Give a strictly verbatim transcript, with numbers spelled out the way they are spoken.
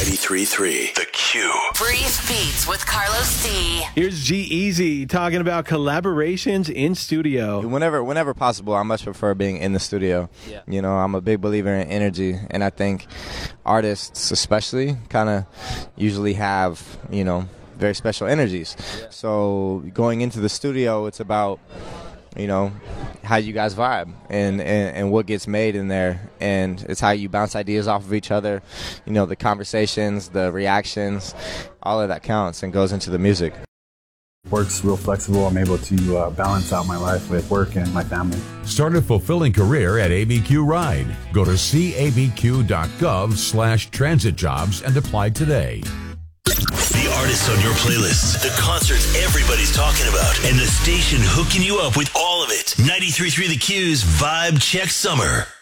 ninety-three point three The Q. Brief Beats with Carlos D. Here's G-Eazy talking about collaborations in studio. Whenever whenever possible, I much prefer being in the studio. Yeah. You know, I'm a big believer in energy, and I think artists especially kind of usually have, you know, very special energies. Yeah. So going into the studio, it's about, you know, how you guys vibe and, and, and what gets made in there. And it's how you bounce ideas off of each other. You know, the conversations, the reactions, all of that counts and goes into the music. Work's real flexible. I'm able to uh, balance out my life with work and my family. Start a fulfilling career at A B Q Ride. Go to c a b q dot gov slash transit jobs and apply today. The artists on your playlist, the concerts everybody's talking about, and the station hooking you up with all of it. ninety-three point three The Q's Vibe Check Summer.